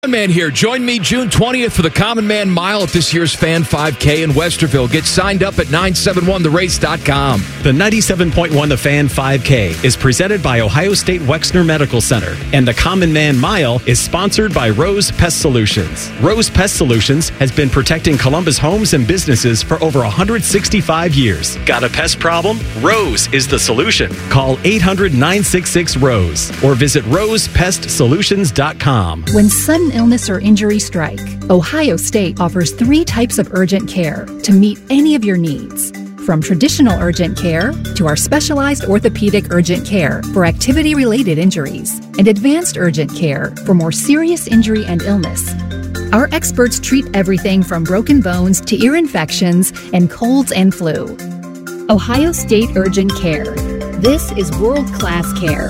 Man here. Join me June 20th for the Common Man Mile at this year's Fan 5K in Westerville. Get signed up at 971therace.com. The 97.1 The Fan 5K is presented by Ohio State Wexner Medical Center, and the Common Man Mile is sponsored by Rose Pest Solutions. Rose Pest Solutions has been protecting Columbus homes and businesses for over 165 years. Got a pest problem? Rose is the solution. Call 800-966-ROSE or visit rosepestsolutions.com. When sudden illness or injury strike, Ohio State offers 3 types of urgent care to meet any of your needs. From traditional urgent care to our specialized orthopedic urgent care for activity-related injuries and advanced urgent care for more serious injury and illness. Our experts treat everything from broken bones to ear infections and colds and flu. Ohio State Urgent Care. This is world-class care.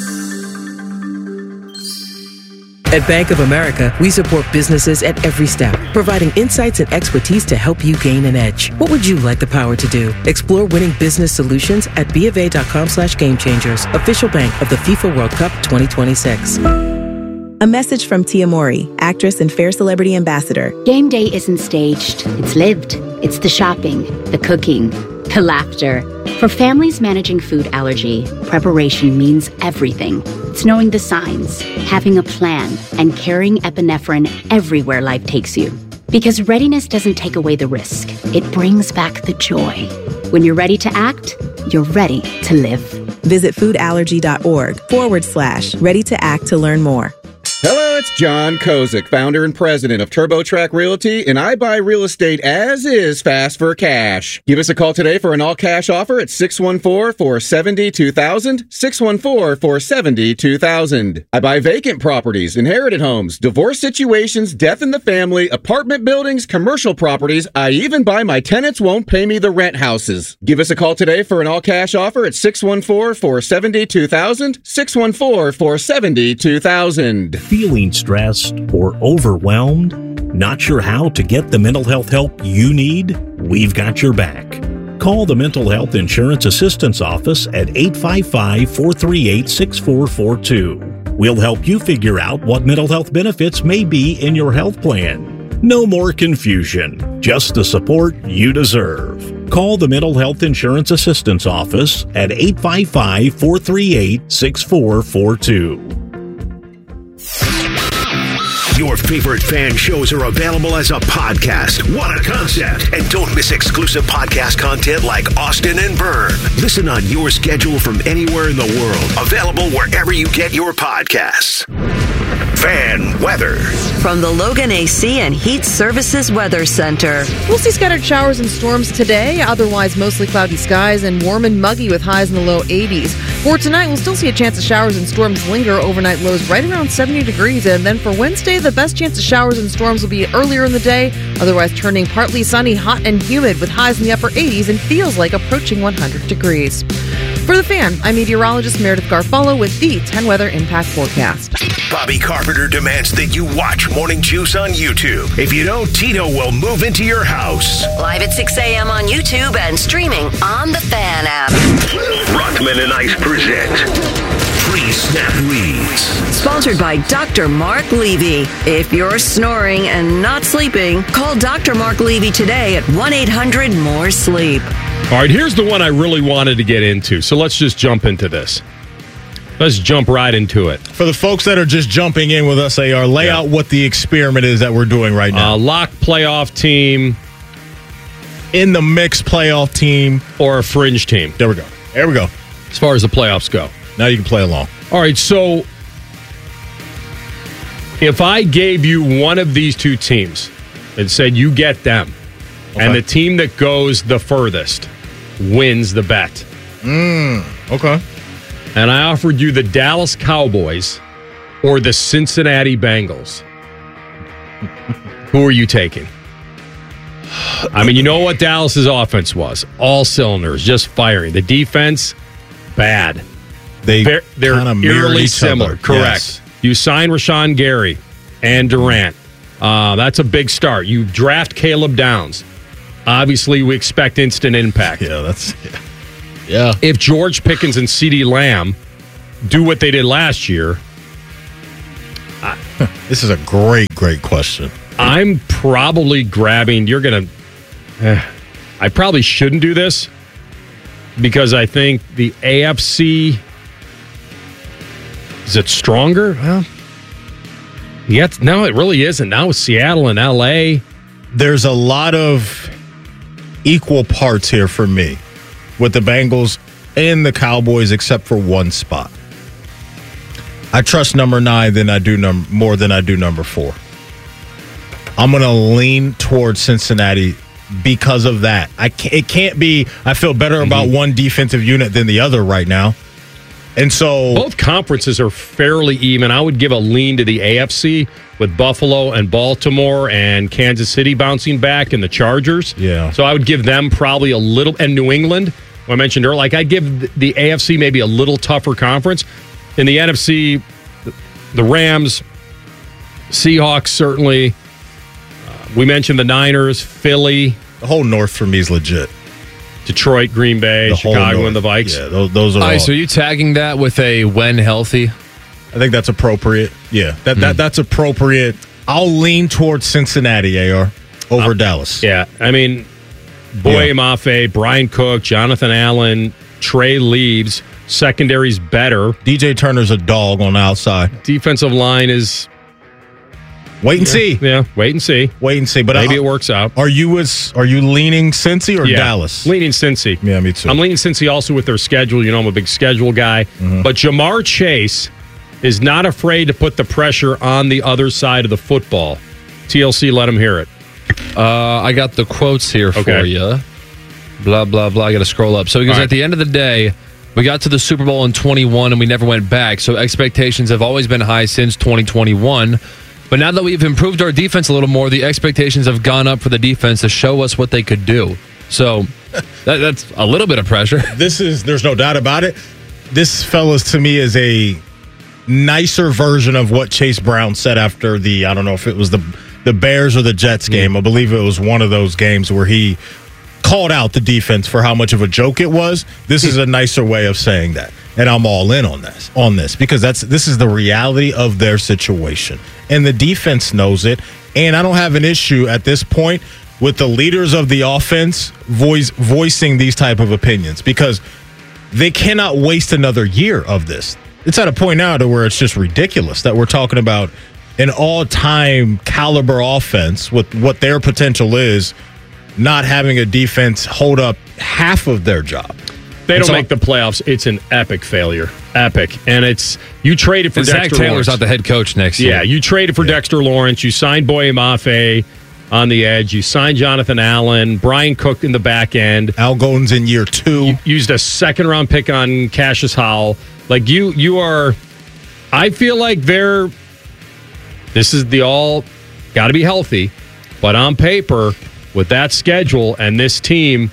At Bank of America, we support businesses at every step, providing insights and expertise to help you gain an edge. What would you like the power to do? Explore winning business solutions at BofA.com/gamechangers, official bank of the FIFA World Cup 2026. A message from Tia Mori, actress and Fair Celebrity Ambassador. Game day isn't staged, it's lived. It's the shopping, the cooking, the laughter. For families managing food allergy, preparation means everything. It's knowing the signs, having a plan, and carrying epinephrine everywhere life takes you. Because readiness doesn't take away the risk. It brings back the joy. When you're ready to act, you're ready to live. Visit foodallergy.org/ready to act to learn more. Hello, it's John Kozik, founder and president of TurboTrack Realty, and I buy real estate as is fast for cash. Give us a call today for an all-cash offer at 614-470-2000, 614-470-2000. I buy vacant properties, inherited homes, divorce situations, death in the family, apartment buildings, commercial properties. I even buy my tenants won't pay me the rent houses. Give us a call today for an all-cash offer at 614-470-2000, 614-470-2000. Feeling stressed or overwhelmed? Not sure how to get the mental health help you need? We've got your back. Call the Mental Health Insurance Assistance Office at 855-438-6442. We'll help you figure out what mental health benefits may be in your health plan. No more confusion, just the support you deserve. Call the Mental Health Insurance Assistance Office at 855-438-6442. Your favorite fan shows are available as a podcast. What a concept. And don't miss exclusive podcast content like Austin and Byrne. Listen on your schedule from anywhere in the world. Available wherever you get your podcasts. Fan weather. From the Logan AC and Heat Services Weather Center. We'll see scattered showers and storms today. Otherwise, mostly cloudy skies and warm and muggy with highs in the low 80s. For tonight, we'll still see a chance of showers and storms linger. Overnight lows right around 70 degrees. And then for Wednesday, the best chance of showers and storms will be earlier in the day. Otherwise, turning partly sunny, hot and humid with highs in the upper 80s and feels like approaching 100 degrees. For The Fan, I'm meteorologist Meredith Garfalo with the 10 Weather Impact Forecast. Bobby Carpenter demands that you watch Morning Juice on YouTube. If you don't, Tito will move into your house. Live at 6 a.m. on YouTube and streaming on the Fan app. Rockman and Ice present Pre-Snap Reads. Sponsored by Dr. Mark Levy. If you're snoring and not sleeping, call Dr. Mark Levy today at 1-800-MORE-SLEEP. All right, here's the one I really wanted to get into. So let's just jump into this. Let's jump right into it. For the folks that are just jumping in with us, AR, lay out what the experiment is that we're doing right now. Lock playoff team. In the mix playoff team. Or a fringe team. There we go. There we go. As far as the playoffs go. Now you can play along. All right, so if I gave you one of these two teams and said you get them, and the team that goes the furthest wins the bet. Okay. And I offered you the Dallas Cowboys or the Cincinnati Bengals. Who are you taking? I mean, you know what Dallas's offense was. All cylinders, just firing. The defense, bad. They're eerily similar. Correct. Yes. You sign Rashawn Gary and Durant. That's a big start. You draft Caleb Downs. Obviously, we expect instant impact. Yeah. If George Pickens and CeeDee Lamb do what they did last year, This is a great question. I'm probably grabbing. I probably shouldn't do this because I think the AFC, is it stronger? Well, no, it really isn't. Now with Seattle and LA, there's a lot of equal parts here for me with the Bengals and the Cowboys, except for one spot. I trust number 9 more than I do number 4. I'm going to lean towards Cincinnati because of that. It can't be I feel better about one defensive unit than the other right now. And so both conferences are fairly even. I would give a lean to the AFC with Buffalo and Baltimore and Kansas City bouncing back and the Chargers. Yeah. So I would give them probably a little, and New England, who I mentioned earlier, like I'd give the AFC maybe a little tougher conference. In the NFC, the Rams, Seahawks certainly. We mentioned the Niners, Philly. The whole North for me is legit. Detroit, Green Bay, Chicago, and the Vikes. Yeah, those are all. So are you tagging that with a when healthy? I think that's appropriate. Yeah, that's appropriate. I'll lean towards Cincinnati, AR, over Dallas. Yeah, I mean, Boye Mafe, Brian Cook, Jonathan Allen, Trey Leaves. Secondary's better. DJ Turner's a dog on the outside. Defensive line is... Wait and see. Yeah, wait and see. But maybe it works out. Are you leaning Cincy or Dallas? Leaning Cincy. Yeah, me too. I'm leaning Cincy also with their schedule. You know, I'm a big schedule guy. Mm-hmm. But Jamar Chase is not afraid to put the pressure on the other side of the football. TLC, let him hear it. I got the quotes here for you. Blah, blah, blah. I got to scroll up. So, because at the end of the day, we got to the Super Bowl in 21 and we never went back. So expectations have always been high since 2021. But now that we've improved our defense a little more, the expectations have gone up for the defense to show us what they could do. So that's a little bit of pressure. There's no doubt about it. This, fellas, to me is a nicer version of what Chase Brown said after I don't know if it was the Bears or the Jets game. I believe it was one of those games where he called out the defense for how much of a joke it was. This is a nicer way of saying that. And I'm all in on this because this is the reality of their situation. And the defense knows it. And I don't have an issue at this point with the leaders of the offense voicing these type of opinions because they cannot waste another year of this. It's at a point now to where it's just ridiculous that we're talking about an all-time caliber offense with what their potential is, not having a defense hold up half of their job. They don't make the playoffs. It's an epic failure. Epic. And you traded for Dexter Zach Taylor's Lawrence. not the head coach next year. Yeah, you traded for Dexter Lawrence. You signed Boye Mafe on the edge. You signed Jonathan Allen, Brian Cook in the back end. Al Golden's in year 2. You used a second-round pick on Cassius Howell. Like, you are... I feel like this is the all... Got to be healthy. But on paper, with that schedule and this team...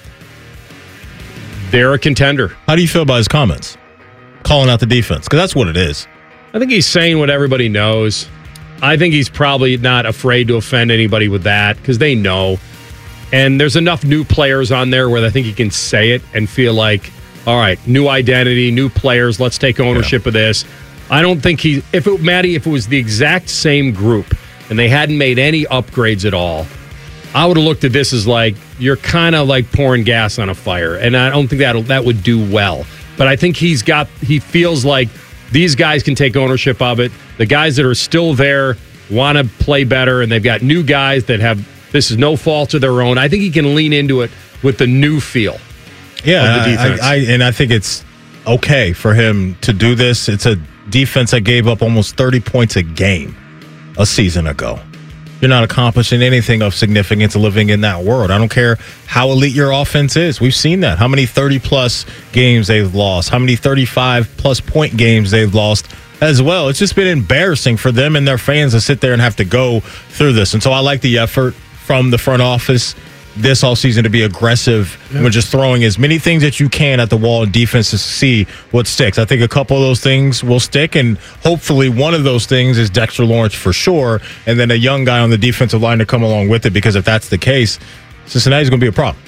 They're a contender. How do you feel about his comments? Calling out the defense? Because that's what it is. I think he's saying what everybody knows. I think he's probably not afraid to offend anybody with that because they know. And there's enough new players on there where I think he can say it and feel like, all right, new identity, new players, let's take ownership of this. I don't think if it was the exact same group and they hadn't made any upgrades at all, I would have looked at this as like, you're kind of like pouring gas on a fire. And I don't think that would do well. But I think he feels like these guys can take ownership of it. The guys that are still there want to play better, and they've got new guys that this is no fault of their own. I think he can lean into it with the new feel. Yeah, of the defense. I think it's okay for him to do this. It's a defense that gave up almost 30 points a game a season ago. You're not accomplishing anything of significance living in that world. I don't care how elite your offense is. We've seen that. How many 30-plus games they've lost. How many 35-plus point games they've lost as well. It's just been embarrassing for them and their fans to sit there and have to go through this. And so I like the effort from the front office this offseason to be aggressive and just throwing as many things that you can at the wall in defense to see what sticks. I think a couple of those things will stick, and hopefully one of those things is Dexter Lawrence for sure, and then a young guy on the defensive line to come along with it, because if that's the case, Cincinnati's going to be a problem.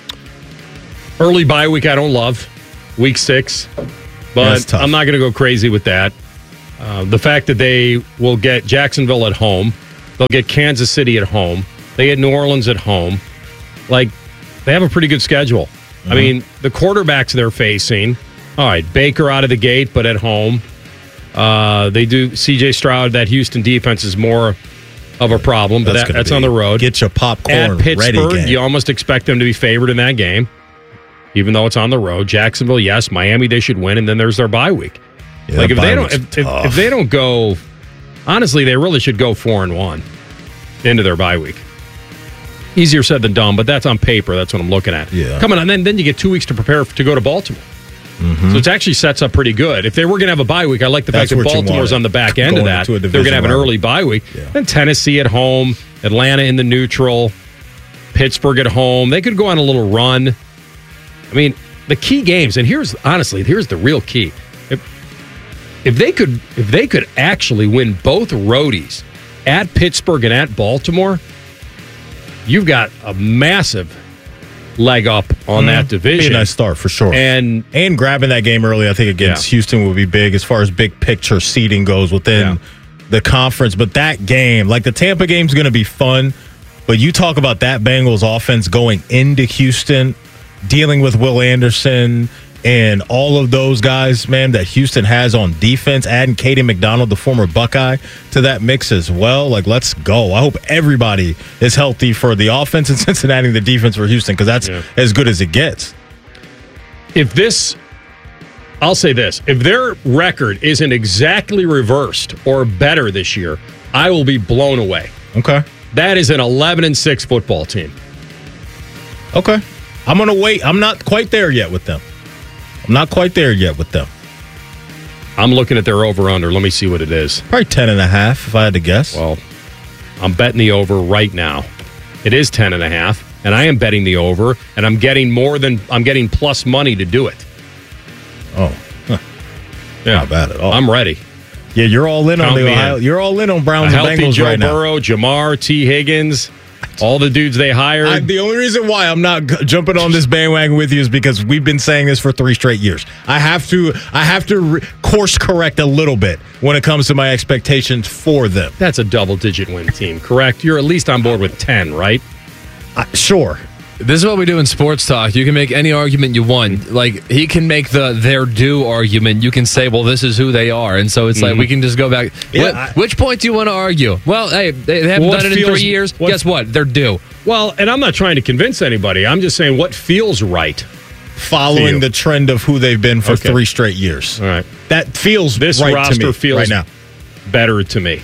Early bye week I don't love. Week 6. But I'm not going to go crazy with that. The fact that they will get Jacksonville at home, they'll get Kansas City at home, they get New Orleans at home. Like, they have a pretty good schedule. I mean, the quarterbacks they're facing, all right, Baker out of the gate, but at home. They do C.J. Stroud. That Houston defense is more of a problem, but that's on the road. Get your popcorn at Pittsburgh, ready. you almost expect them to be favored in that game, even though it's on the road. Jacksonville, yes. Miami, they should win, and then there's their bye week. Yeah, like if they don't go, honestly, they really should go 4-1 into their bye week. Easier said than done, but that's on paper. That's what I'm looking at. Yeah. Coming on, then you get 2 weeks to prepare to go to Baltimore. So it actually sets up pretty good. If they were going to have a bye week, I like the fact that Baltimore's on the back end of that. They're going to have an early bye week. Yeah. Then Tennessee at home, Atlanta in the neutral, Pittsburgh at home. They could go on a little run. I mean, the key games, and here's the real key. If they could actually win both roadies at Pittsburgh and at Baltimore, you've got a massive leg up on that division. Be a nice start for sure. And grabbing that game early, I think, against Houston would be big as far as big picture seeding goes within the conference. But that game, like the Tampa game's going to be fun. But you talk about that Bengals offense going into Houston, dealing with Will Anderson and all of those guys, man, that Houston has on defense, adding Katie McDonald, the former Buckeye, to that mix as well. Like, let's go. I hope everybody is healthy for the offense in Cincinnati and the defense for Houston, because that's as good as it gets. I'll say this, if their record isn't exactly reversed or better this year, I will be blown away. Okay. That is an 11-6 football team. Okay. I'm going to wait. I'm not quite there yet with them. I'm looking at their over-under. Let me see what it is. Probably 10.5, if I had to guess. Well, I'm betting the over right now. It is 10.5, and I am betting the over, and I'm getting plus money to do it. Oh, yeah, not bad at all. I'm ready. Yeah, you're all in on the Ohio. You're all in on Browns and Bengals Joe right now. Burrow, Jamar, T. Higgins. All the dudes they hired. The only reason why I'm not jumping on this bandwagon with you is because we've been saying this for 3 straight years. I have to course correct a little bit when it comes to my expectations for them. That's a double-digit win team, correct? You're at least on board with 10, right? Sure. This is what we do in sports talk. You can make any argument you want. Like, he can make their due argument. You can say, well, this is who they are. And so it's like, we can just go back. Yeah, which point do you want to argue? Well, hey, they haven't done it in 3 years. Guess what? They're due. Well, and I'm not trying to convince anybody. I'm just saying what feels right. Following the trend of who they've been for 3 straight years. All right. That feels this right roster to me feels right now. Better to me.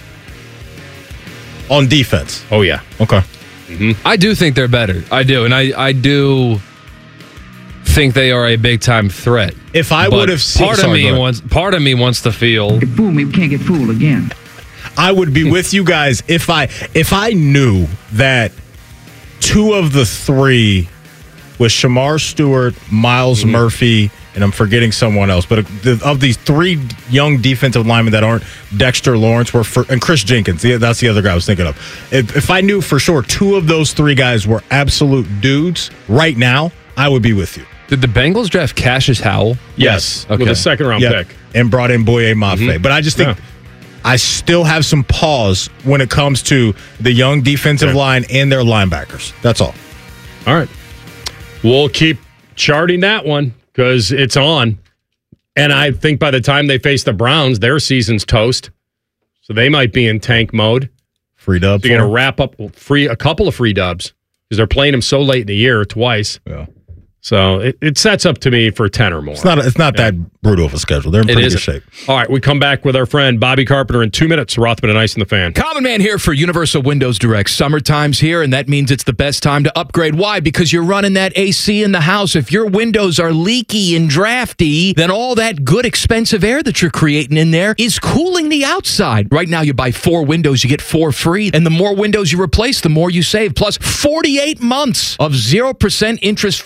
On defense. Oh, yeah. Okay. I do think they're better. I do. And I do think they are a big-time threat. If I would have seen... Part of me wants to feel... Fool me, we can't get fooled again. I would be with you guys if I knew that 2 of the 3 was Shamar Stewart, Miles Murphy, and I'm forgetting someone else. But of these 3 young defensive linemen that aren't Dexter Lawrence and Chris Jenkins, that's the other guy I was thinking of. If I knew for sure 2 of those 3 guys were absolute dudes right now, I would be with you. Did the Bengals draft Cassius Howell? Yes. Okay. With a second-round pick. And brought in Boye Mafe. But I just think... I still have some pause when it comes to the young defensive line and their linebackers. That's all. All right. We'll keep charting that one because it's on. And I think by the time they face the Browns, their season's toast. So they might be in tank mode. Free dubs. They're going to wrap up a couple of free dubs because they're playing them so late in the year twice. Yeah. So it sets up to me for 10 or more. It's not that brutal of a schedule. They're in pretty good shape. All right, we come back with our friend Bobby Carpenter in 2 minutes. Rothman and Ice and the Fan. Common Man here for Universal Windows Direct. Summertime's here, and that means it's the best time to upgrade. Why? Because you're running that AC in the house. If your windows are leaky and drafty, then all that good, expensive air that you're creating in there is cooling the outside. Right now, you buy 4 windows, you get 4 free. And the more windows you replace, the more you save. Plus, 48 months of 0% interest financing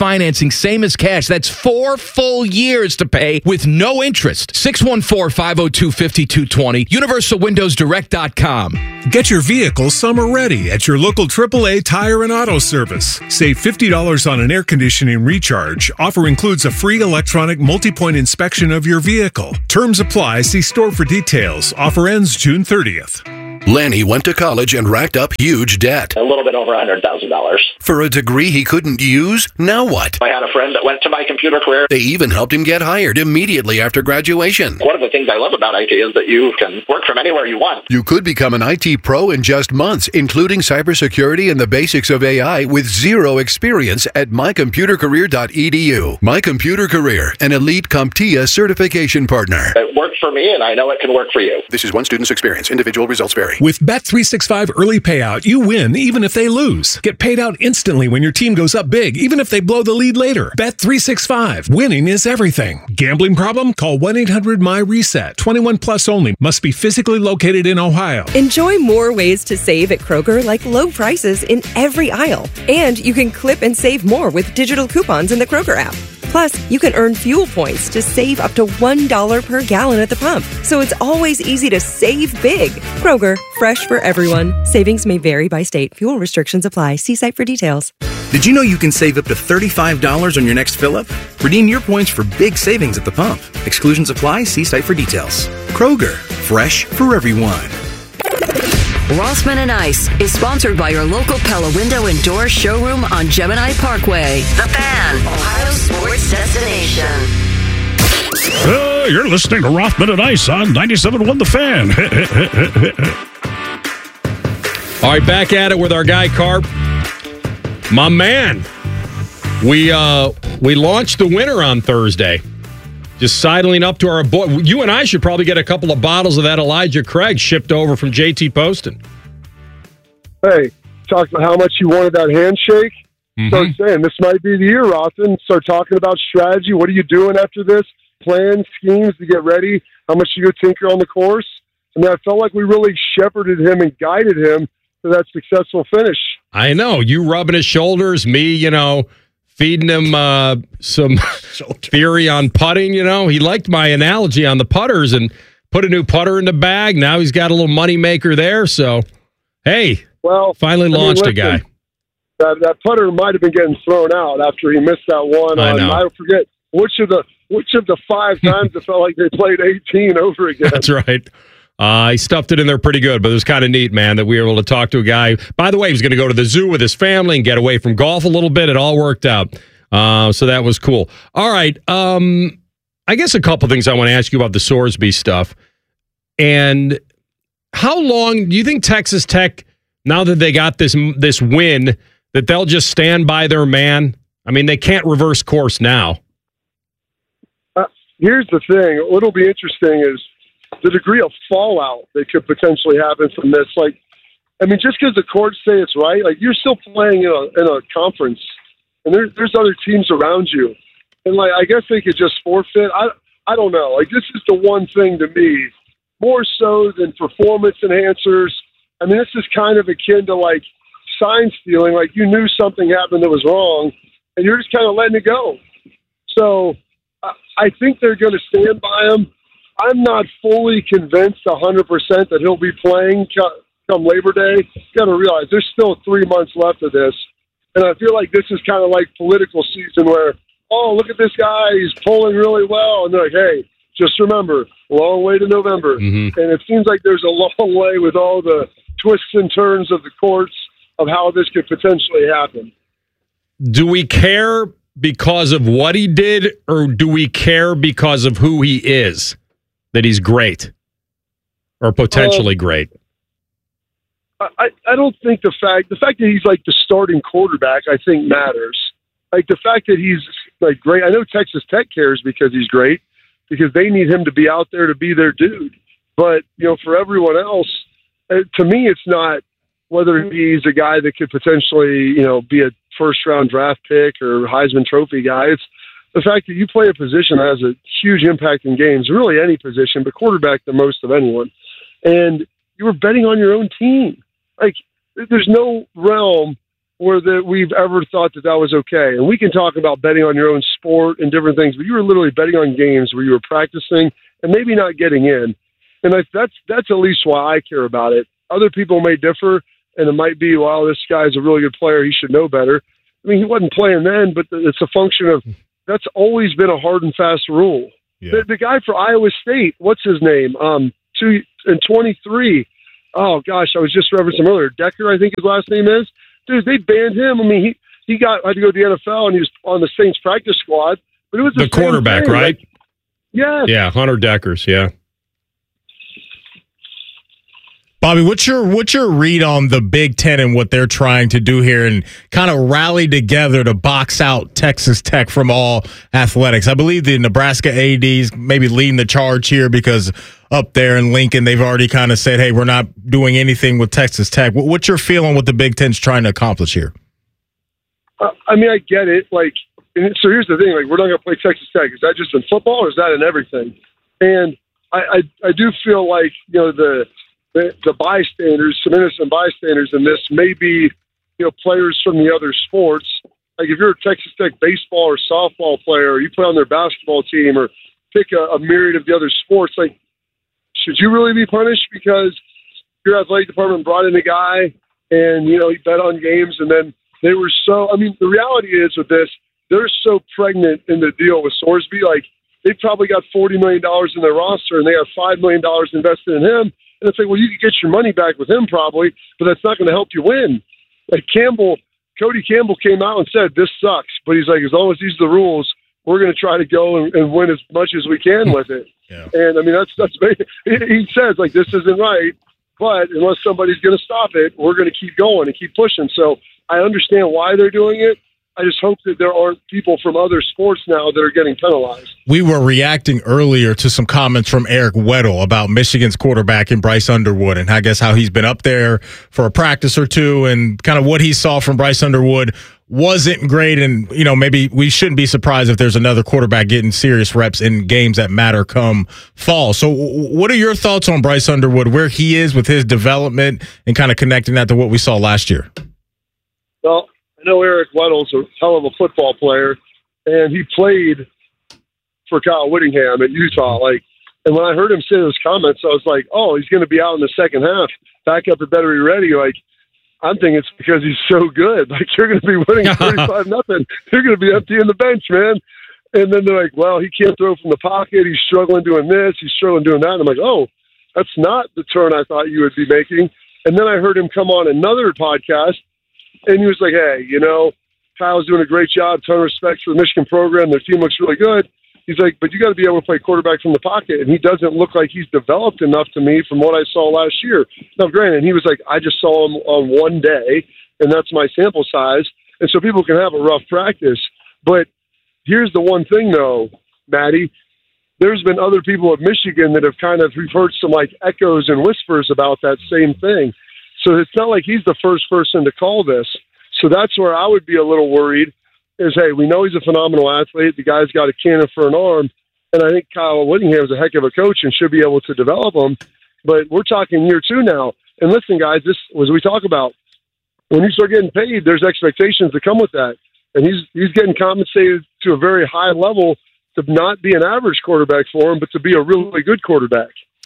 financing, same as cash. That's 4 full years to pay with no interest. 614-502-5220. UniversalWindowsDirect.com. Get your vehicle summer ready at your local AAA Tire and Auto Service. Save $50 on an air conditioning recharge. Offer includes a free electronic multi-point inspection of your vehicle. Terms apply. See store for details. Offer ends June 30th. Lanny went to college and racked up huge debt. A little bit over $100,000. For a degree he couldn't use? Now what? I had a friend that went to My Computer Career. They even helped him get hired immediately after graduation. One of the things I love about IT is that you can work from anywhere you want. You could become an IT pro in just months, including cybersecurity and the basics of AI with zero experience at mycomputercareer.edu. My Computer Career, an elite CompTIA certification partner. It worked for me, and I know it can work for you. This is one student's experience. Individual results vary. With Bet365 early payout, you win even if they lose. Get paid out instantly when your team goes up big, even if they blow the lead later. Bet365. Winning is everything. Gambling problem? Call 1-800-MY-RESET. 21 plus only. Must be physically located in Ohio. Enjoy more ways to save at Kroger, like low prices in every aisle. And you can clip and save more with digital coupons in the Kroger app. Plus, you can earn fuel points to save up to $1 per gallon at the pump. So it's always easy to save big. Kroger, fresh for everyone. Savings may vary by state. Fuel restrictions apply. See site for details. Did you know you can save up to $35 on your next fill-up? Redeem your points for big savings at the pump. Exclusions apply. See site for details. Kroger, fresh for everyone. Rossman and Ice is sponsored by your local Pella Window and Door showroom on Gemini Parkway. The Fan, Ohio sports destination. You're listening to Rothman and Ice on 97.1 The Fan. All right, back at it with our guy Carp. My man, we launched the winner on Thursday. Just sidling up to our boy. You and I should probably get a couple of bottles of that Elijah Craig shipped over from JT Poston. Hey, talked about how much you wanted that handshake. Start saying, this might be the year, Rothman. Start talking about strategy. What are you doing after this? Plans, schemes to get ready. How much you go tinker on the course? I mean, I felt like we really shepherded him and guided him to that successful finish. I know. You rubbing his shoulders, me, feeding him some theory on putting, He liked my analogy on the putters and put a new putter in the bag. Now he's got a little money maker there. So, hey, finally launched a guy. That putter might have been getting thrown out after he missed that one. I forget which of the 5 times it felt like they played 18 over again. That's right. He stuffed it in there pretty good, but it was kind of neat, man, that we were able to talk to a guy. By the way, he was going to go to the zoo with his family and get away from golf a little bit. It all worked out. So that was cool. All right. I guess a couple things I want to ask you about the Sorsby stuff. And how long do you think Texas Tech, now that they got this win, that they'll just stand by their man? I mean, they can't reverse course now. Here's the thing. What'll be interesting is the degree of fallout that could potentially happen from this. Just because the courts say it's right, you're still playing in a conference, and there's other teams around you, and I guess they could just forfeit. I don't know. This is the one thing to me, more so than performance enhancers. I mean, this is kind of akin to sign stealing. You knew something happened that was wrong, and you're just kind of letting it go. So I think they're going to stand by him. I'm not fully convinced 100% that he'll be playing come Labor Day. You got to realize there's still 3 months left of this. And I feel like this is kind of like political season where, oh, look at this guy. He's polling really well. And they're like, hey, just remember, long way to November. And it seems like there's a long way with all the twists and turns of the courts of how this could potentially happen. Do we care because of what he did, or do we care because of who he is? That he's great or potentially great? I don't think the fact that he's the starting quarterback, I think matters. The fact that he's great. I know Texas Tech cares because he's great, because they need him to be out there to be their dude. But, for everyone else, to me, it's not whether he's a guy that could potentially, be a first round draft pick or Heisman Trophy guy. It's the fact that you play a position that has a huge impact in games, really any position, but quarterback the most of anyone. And you were betting on your own team. There's no realm or that we've ever thought that was okay. And we can talk about betting on your own sport and different things, but you were literally betting on games where you were practicing and maybe not getting in. And that's at least why I care about it. Other people may differ, and it might be, well, this guy's a really good player. He should know better. I mean, he wasn't playing then, but it's a function of that's always been a hard and fast rule. Yeah. The guy for Iowa State, what's his name? 23. Oh, gosh, I was just referencing him earlier. Decker, I think his last name is. Dude, they banned him. I mean, he had to go to the NFL, and he was on the Saints practice squad. But it was the quarterback, thing. right? Yeah. Yeah, Hunter Deckers, yeah. Bobby, what's your read on the Big Ten and what they're trying to do here and kind of rally together to box out Texas Tech from all athletics? I believe the Nebraska ADs maybe leading the charge here because up there in Lincoln, they've already kind of said, hey, we're not doing anything with Texas Tech. What's your feeling what the Big Ten's trying to accomplish here? I mean, I get it. Like, so here's the thing. Like, we're not going to play Texas Tech. Is that just in football or is that in everything? And I do feel like, the bystanders, some innocent bystanders in this may be, players from the other sports. Like if you're a Texas Tech baseball or softball player, or you play on their basketball team or pick a myriad of the other sports, like, should you really be punished because your athletic department brought in a guy and, he bet on games and then they were the reality is with this, they're so pregnant in the deal with Sorsby. Like they probably got $40 million in their roster and they have $5 million invested in him. And it's like, well, you could get your money back with him probably, but that's not going to help you win. Like Cody Campbell came out and said, this sucks. But he's like, as long as these are the rules, we're going to try to go and win as much as we can with it. Yeah. And I mean, that's he says like, this isn't right, but unless somebody's going to stop it, we're going to keep going and keep pushing. So I understand why they're doing it. I just hope that there aren't people from other sports now that are getting penalized. We were reacting earlier to some comments from Eric Weddle about Michigan's quarterback and Bryce Underwood, and I guess how he's been up there for a practice or two, and kind of what he saw from Bryce Underwood wasn't great. And maybe we shouldn't be surprised if there's another quarterback getting serious reps in games that matter come fall. So, what are your thoughts on Bryce Underwood, where he is with his development, and kind of connecting that to what we saw last year? Well, I know Eric Weddle's a hell of a football player, and he played for Kyle Whittingham at Utah. And when I heard him say those comments, I was like, oh, he's going to be out in the second half. Back up, it better be ready. Like, I'm thinking it's because he's so good. Like, you're going to be winning 35-0. You're going to be empty in the bench, man. And then they're like, well, he can't throw from the pocket. He's struggling doing this. He's struggling doing that. And I'm like, oh, that's not the turn I thought you would be making. And then I heard him come on another podcast, and he was like, hey, Kyle's doing a great job, ton of respect for the Michigan program. Their team looks really good. He's like, but you got to be able to play quarterback from the pocket. And he doesn't look like he's developed enough to me from what I saw last year. Now, granted, he was like, I just saw him on one day, and that's my sample size. And so people can have a rough practice. But here's the one thing, though, Maddie. There's been other people at Michigan that have we've heard some echoes and whispers about that same thing. So it's not like he's the first person to call this. So that's where I would be a little worried is, hey, we know he's a phenomenal athlete. The guy's got a cannon for an arm. And I think Kyle Whittingham is a heck of a coach and should be able to develop him. But we're talking year 2 now. And listen, guys, this was we talk about. When you start getting paid, there's expectations that come with that. And he's getting compensated to a very high level to not be an average quarterback for him, but to be a really good quarterback.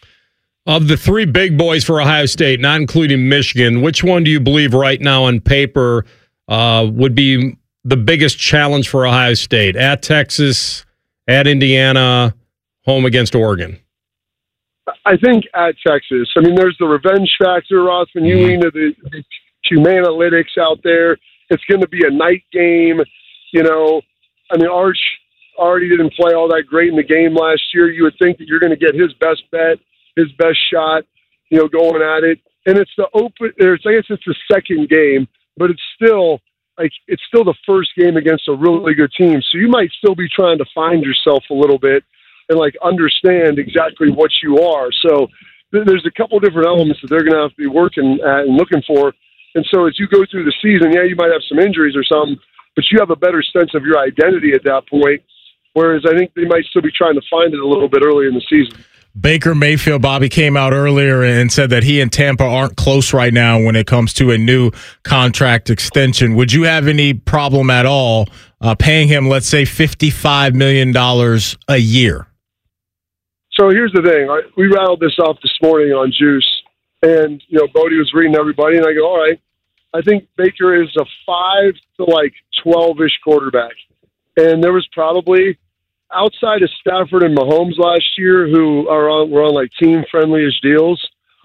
Of the 3 big boys for Ohio State, not including Michigan, which one do you believe right now on paper would be the biggest challenge for Ohio State? At Texas, at Indiana, home against Oregon? I think at Texas. I mean, there's the revenge factor, Rothman. You lean to the Humanalytics out there. It's going to be a night game. I mean, Arch already didn't play all that great in the game last year. You would think that you're going to get his best bet, his best shot, going at it. And it's I guess it's the second game, but it's still the first game against a really good team. So you might still be trying to find yourself a little bit and understand exactly what you are. So there's a couple different elements that they're going to have to be working at and looking for. And so as you go through the season, you might have some injuries or something, but you have a better sense of your identity at that point. Whereas I think they might still be trying to find it a little bit early in the season. Baker Mayfield, Bobby, came out earlier and said that he and Tampa aren't close right now when it comes to a new contract extension. Would you have any problem at all paying him, let's say, $55 million a year? So here's the thing. We rattled this off this morning on Juice, and Bodie was reading everybody, and I go, all right, I think Baker is a 5 to 12-ish quarterback. And there was probably, outside of Stafford and Mahomes last year, who were on team-friendly-ish deals,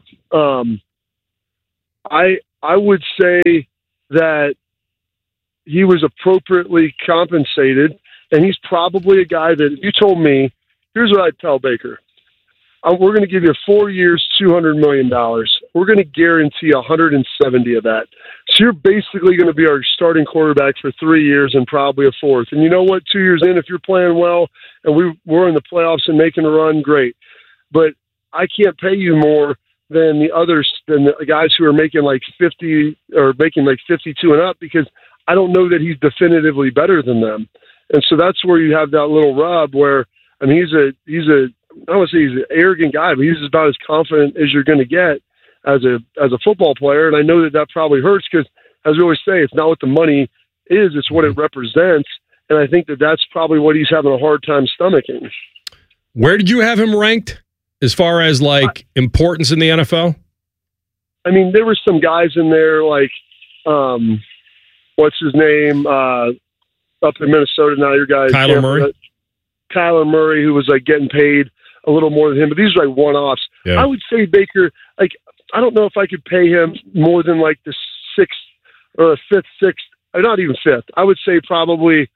I would say that he was appropriately compensated, and he's probably a guy that, if you told me, here's what I'd tell Baker. We're going to give you 4 years, $200 million. We're going to guarantee 170 of that. So you're basically going to be our starting quarterback for 3 years and probably a fourth. And you know what? 2 years in, if you're playing well and we're in the playoffs and making a run, great. But I can't pay you more than the guys who are making 50 or making 52 and up, because I don't know that he's definitively better than them. And so that's where you have that little rub where, I mean, he's a I don't want to say he's an arrogant guy, but he's about as confident as you're going to get as a football player. And I know that probably hurts because, as we always say, it's not what the money is, it's what it represents. And I think that that's probably what he's having a hard time stomaching. Where did you have him ranked as far as importance in the NFL? I mean, there were some guys in there what's his name, up in Minnesota now, your guy. Kyler Murray? Kyler Murray, who was getting paid a little more than him, but these are one-offs. Yeah. I would say Baker, I don't know if I could pay him more than the sixth or fifth, or not even fifth. I would say probably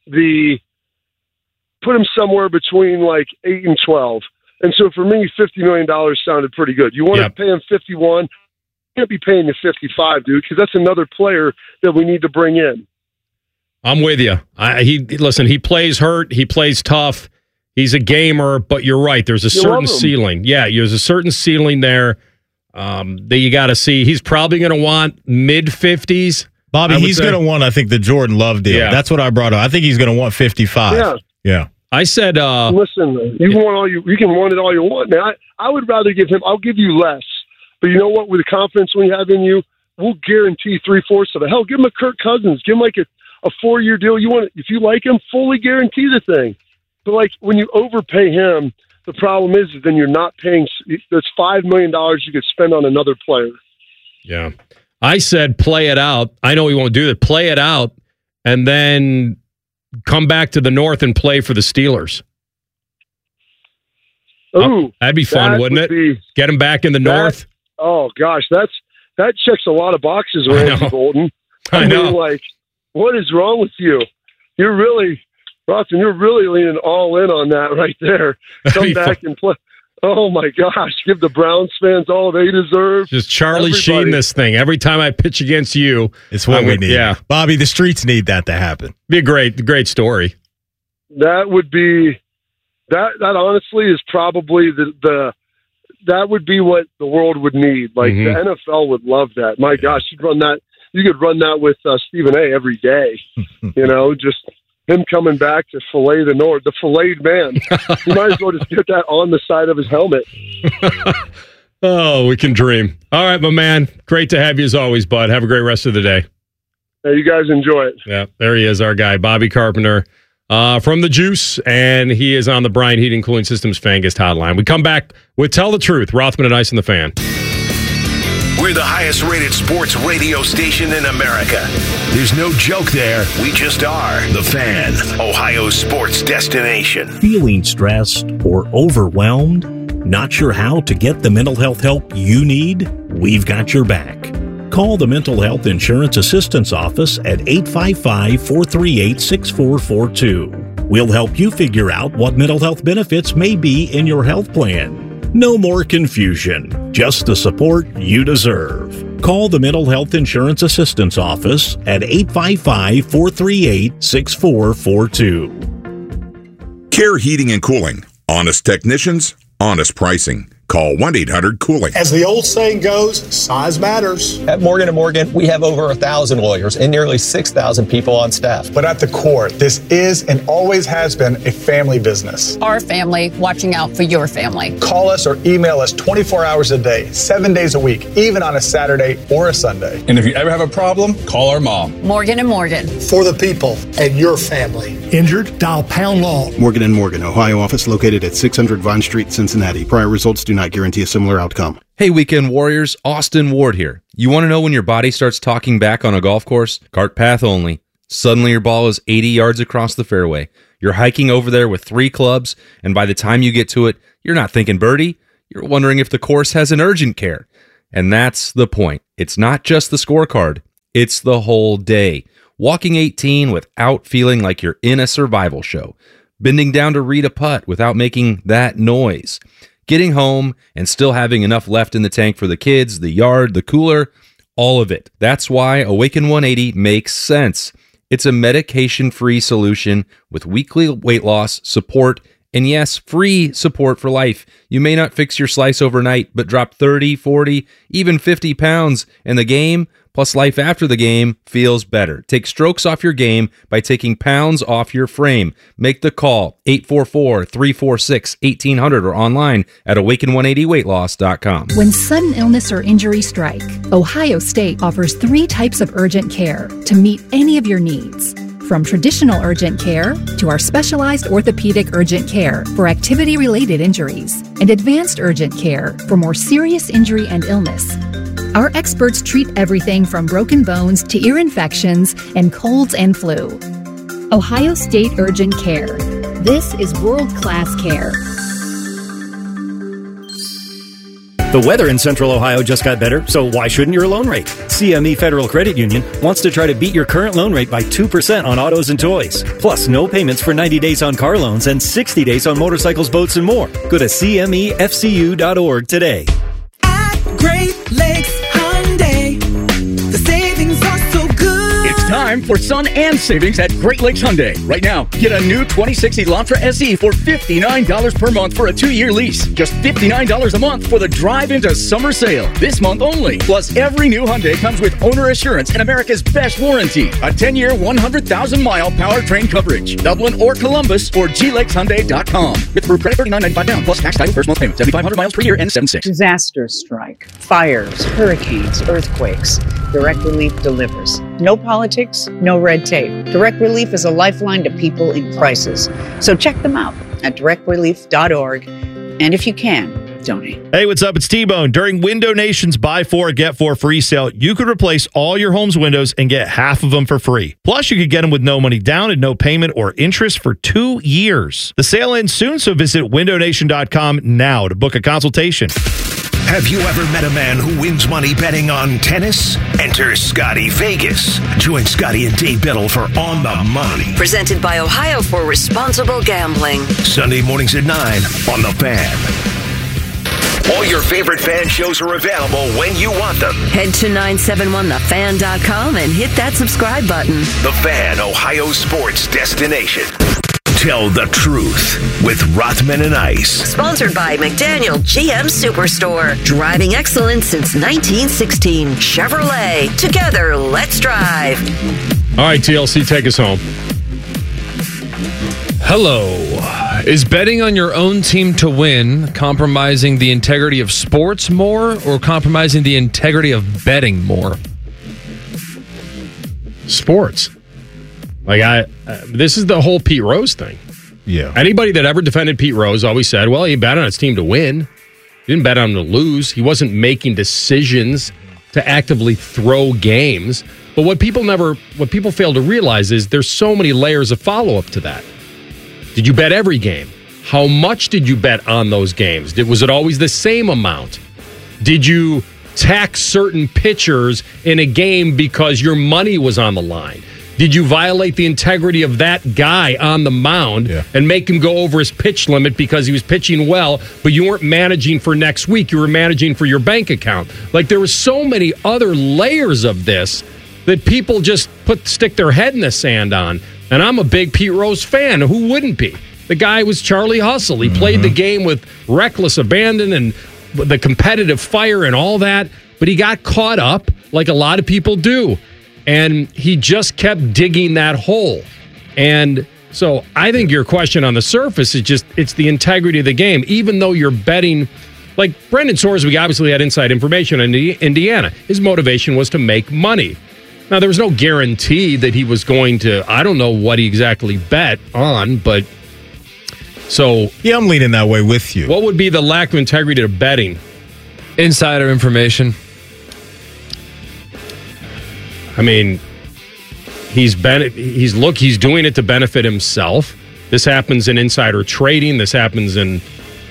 put him somewhere between 8 and 12. And so for me, $50 million sounded pretty good. You want to pay him 51, you can't be paying you 55, dude, because that's another player that we need to bring in. I'm with you. He plays hurt. He plays tough. He's a gamer, but you're right. There's a certain ceiling. Yeah, there's a certain ceiling there that you got to see. He's probably going to want mid-50s. Bobby, he's going to want, I think, the Jordan Love deal. Yeah. That's what I brought up. I think he's going to want 55. Yeah. I said, listen, you can want it all you want, man. I would rather give him. I'll give you less, but you know what? With the confidence we have in you, we'll guarantee 3/4 of it. Hell, give him a Kirk Cousins. Give him a 4-year deal. If you like him, fully guarantee the thing. But when you overpay him, the problem is then you're not paying. That's $5 million you could spend on another player. Yeah, I said play it out. I know he won't do that. Play it out, and then come back to the North and play for the Steelers. Ooh, that'd be fun, wouldn't it? Get him back in the North. Oh gosh, that checks a lot of boxes, Ramsey Bolton. I know. What is wrong with you? You're really, Boston, you're really leaning all in on that right there. Come back and play. Oh, my gosh. Give the Browns fans all they deserve. Just Charlie Sheen this thing. Every time I pitch against you. It's what we need. Yeah. Bobby, the streets need that to happen. Be a great story. That would be, that honestly is probably that would be what the world would need. The NFL would love that. My gosh, you'd run that. You could run that with Stephen A. every day, just him coming back to fillet the North, the filleted man. You might as well just get that on the side of his helmet. Oh, we can dream. All right, my man. Great to have you as always, bud. Have a great rest of the day. Hey, you guys enjoy it. Yeah, there he is, our guy, Bobby Carpenter from The Juice, and he is on the Bryant Heating Cooling Systems Fan Guest Hotline. We come back with Tell the Truth, Rothman and Ice and the Fan. We're the highest rated sports radio station in America. There's no joke there. We just are. The Fan, Ohio's sports destination. Feeling stressed or overwhelmed? Not sure how to get the mental health help you need? We've got your back. Call the Mental Health Insurance Assistance Office at 855-438-6442. We'll help you figure out what mental health benefits may be in your health plan. No more confusion, just the support you deserve. Call the Mental Health Insurance Assistance Office at 855-438-6442. Care Heating and Cooling. Honest technicians, honest pricing. Call 1-800-COOLING. As the old saying goes, size matters. At Morgan & Morgan, we have over 1,000 lawyers and nearly 6,000 people on staff. But at the core, this is and always has been a family business. Our family watching out for your family. Call us or email us 24 hours a day, 7 days a week, even on a Saturday or a Sunday. And if you ever have a problem, call our mom. Morgan & Morgan. For the people and your family. Injured? Dial pound law. Morgan & Morgan, Ohio office located at 600 Vine Street, Cincinnati. Prior results do not guarantee a similar outcome. Hey, Weekend Warriors, Austin Ward here. You want to know when your body starts talking back on a golf course? Cart path only. Suddenly your ball is 80 yards across the fairway. You're hiking over there with 3 clubs, and by the time you get to it, you're not thinking birdie. You're wondering if the course has an urgent care. And that's the point. It's not just the scorecard. It's the whole day. Walking 18 without feeling like you're in a survival show. Bending down to read a putt without making that noise. Getting home and still having enough left in the tank for the kids, the yard, the cooler, all of it. That's why Awaken 180 makes sense. It's a medication-free solution with weekly weight loss, support, and yes, free support for life. You may not fix your slice overnight, but drop 30, 40, even 50 pounds, and the game, plus life after the game, feels better. Take strokes off your game by taking pounds off your frame. Make the call, 844-346-1800, or online at awaken180weightloss.com. When sudden illness or injury strike, Ohio State offers 3 types of urgent care to meet any of your needs. From traditional urgent care to our specialized orthopedic urgent care for activity-related injuries and advanced urgent care for more serious injury and illness. Our experts treat everything from broken bones to ear infections and colds and flu. Ohio State Urgent Care. This is world-class care. The weather in Central Ohio just got better, so why shouldn't your loan rate? CME Federal Credit Union wants to try to beat your current loan rate by 2% on autos and toys. Plus, no payments for 90 days on car loans and 60 days on motorcycles, boats, and more. Go to CMEFCU.org today. Great Lakes Hyundai. The savings are so good. It's time for Sun and Savings at Great Lakes Hyundai. Right now, get a new 2060 Elantra SE for $59 per month for a 2-year lease. Just $59 a month for the drive into summer sale. This month only. Plus, every new Hyundai comes with owner assurance and America's best warranty. A 10-year, 100,000-mile powertrain coverage. Dublin or Columbus or glakeshyundai.com. With approved credit $39.95 down. Plus tax title first month payment. 7,500 miles per year and 7.6. Disasters strike. Fires, hurricanes, earthquakes. Direct Relief delivers. No politics, no red tape. Direct Relief is a lifeline to people in crisis. So check them out at directrelief.org. And if you can, donate. Hey, what's up? It's T-Bone. During Window Nation's Buy 4, Get 4 free sale, you could replace all your home's windows and get half of them for free. Plus, you could get them with no money down and no payment or interest for 2 years. The sale ends soon, so visit windownation.com now to book a consultation. Have you ever met a man who wins money betting on tennis? Enter Scotty Vegas. Join Scotty and Dave Biddle for On the Money. Presented by Ohio for Responsible Gambling. Sunday mornings at 9 on The Fan. All your favorite fan shows are available when you want them. Head to 971thefan.com and hit that subscribe button. The Fan, Ohio sports destination. Tell the truth with Rothman and Ice. Sponsored by McDaniel GM Superstore. Driving excellence since 1916. Chevrolet. Together, let's drive. All right, TLC, take us home. Hello. Is betting on your own team to win compromising the integrity of sports more or compromising the integrity of betting more? Sports. Like, this is the whole Pete Rose thing. Yeah. Anybody that ever defended Pete Rose always said, well, he bet on his team to win. He didn't bet on him to lose. He wasn't making decisions to actively throw games. But what people fail to realize is there's so many layers of follow-up to that. Did you bet every game? How much did you bet on those games? Was it always the same amount? Did you tax certain pitchers in a game because your money was on the line? Did you violate the integrity of that guy on the mound and make him go over his pitch limit because he was pitching well, but you weren't managing for next week, you were managing for your bank account? Like, there were so many other layers of this that people just stick their head in the sand on. And I'm a big Pete Rose fan. Who wouldn't be? The guy was Charlie Hustle. He played the game with reckless abandon and the competitive fire and all that, but he got caught up like a lot of people do. And he just kept digging that hole. And so I think your question on the surface is it's the integrity of the game. Even though you're betting, like Brendan Sorsby obviously had inside information on Indiana. His motivation was to make money. Now, there was no guarantee that he was going to, I don't know what he exactly bet on, but so. Yeah, I'm leaning that way with you. What would be the lack of integrity to betting? Insider information. I mean, he's doing it to benefit himself. This happens in insider trading. This happens in,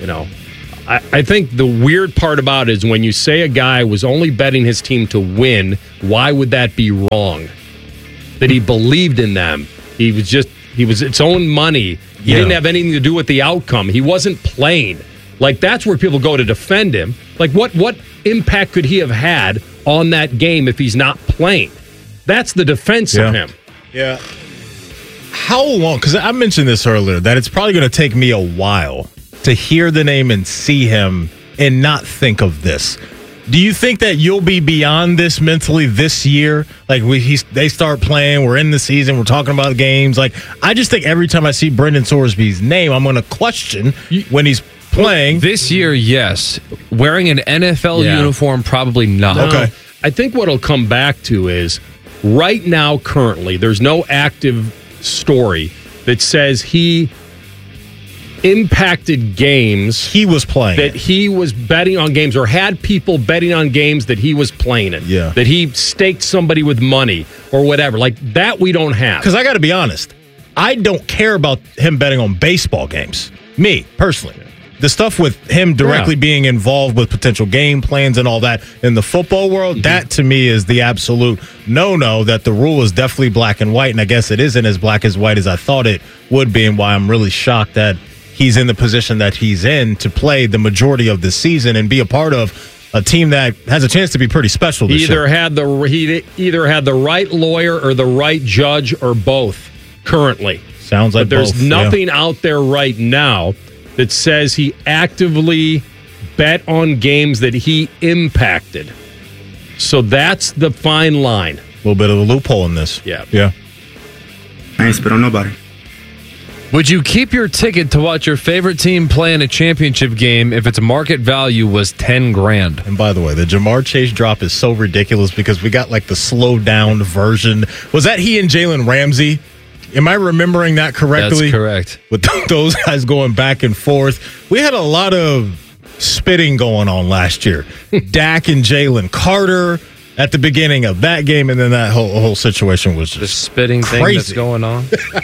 I think the weird part about it is when you say a guy was only betting his team to win, why would that be wrong? That he believed in them. He was its own money. He didn't have anything to do with the outcome. He wasn't playing. Like, that's where people go to defend him. Like, what impact could he have had on that game if he's not playing? That's the defense of him. Yeah. How long? Because I mentioned this earlier, that it's probably going to take me a while to hear the name and see him and not think of this. Do you think that you'll be beyond this mentally this year? Like, they start playing, we're in the season, we're talking about games. Like, I just think every time I see Brendan Sorsby's name, I'm going to question when he's playing. This year, yes. Wearing an NFL uniform, probably not. Okay. I think what'll come back to is right now, currently, there's no active story that says he impacted games he was playing, that he was betting on games or had people betting on games that he was playing in, that he staked somebody with money or whatever. Like that we don't have. Because I got to be honest, I don't care about him betting on baseball games, me personally. The stuff with him directly being involved with potential game plans and all that in the football world, that to me is the absolute no-no, that the rule is definitely black and white, and I guess it isn't as black as white as I thought it would be, and why I'm really shocked that he's in the position that he's in to play the majority of the season and be a part of a team that has a chance to be pretty special this year. He either had the right lawyer or the right judge or both currently. Sounds like but there's both, nothing out there right now that says he actively bet on games that he impacted. So that's the fine line. A little bit of a loophole in this. Yeah. I ain't spit on nobody. Would you keep your ticket to watch your favorite team play in a championship game if its market value was $10,000? And by the way, the Jamar Chase drop is so ridiculous because we got like the slowed down version. Was that he and Jalen Ramsey? Am I remembering that correctly? That's correct. With those guys going back and forth. We had a lot of spitting going on last year. Dak and Jalen Carter at the beginning of that game, and then that whole situation was just the spitting crazy thing that's going on.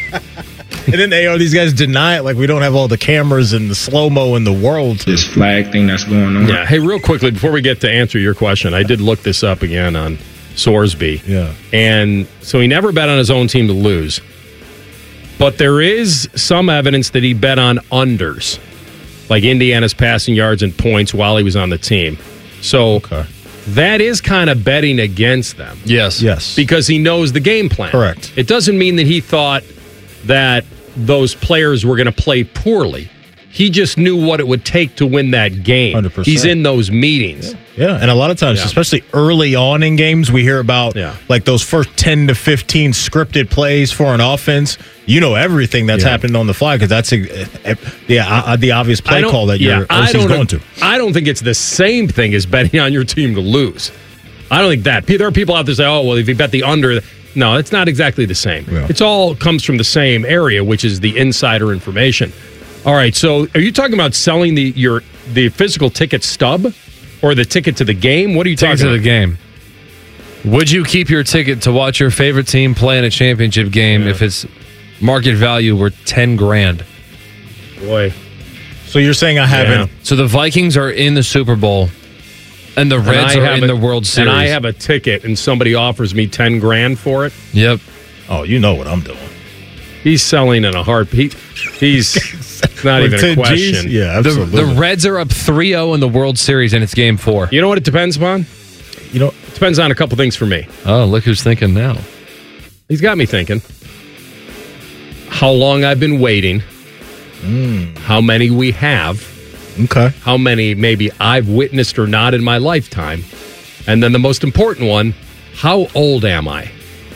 And then these guys deny it like we don't have all the cameras and the slow-mo in the world. This flag thing that's going on. Yeah. Hey, real quickly, before we get to answer your question, I did look this up again on Sorsby. Yeah. And so he never bet on his own team to lose. But there is some evidence that he bet on unders, like Indiana's passing yards and points while he was on the team. So that is kind of betting against them. Yes. Because he knows the game plan. Correct. It doesn't mean that he thought that those players were going to play poorly. He just knew what it would take to win that game. 100%. He's in those meetings. Yeah, and a lot of times, especially early on in games, we hear about like those first 10 to 15 scripted plays for an offense. You know everything that's happening on the fly because that's the obvious play call that your OC's going to. I don't think it's the same thing as betting on your team to lose. I don't think that. There are people out there say, oh, well, if you bet the under... No, it's not exactly the same. Yeah. It's all comes from the same area, which is the insider information. All right, so are you talking about selling the physical ticket stub or the ticket to the game? What are you talking about? Ticket to the game. Would you keep your ticket to watch your favorite team play in a championship game if its market value were $10,000? Boy. So you're saying I haven't... So the Vikings are in the Super Bowl. And the Reds are in the World Series. And I have a ticket, and somebody offers me $10,000 for it. Yep. Oh, you know what I'm doing. He's selling in a heartbeat. He's not even a question. Yeah, absolutely. The Reds are up 3-0 in the World Series, and it's Game 4. You know what it depends upon? It depends on a couple things for me. Oh, look who's thinking now. He's got me thinking. How long I've been waiting. How many we have. Okay. How many maybe I've witnessed or not in my lifetime. And then the most important one, how old am I?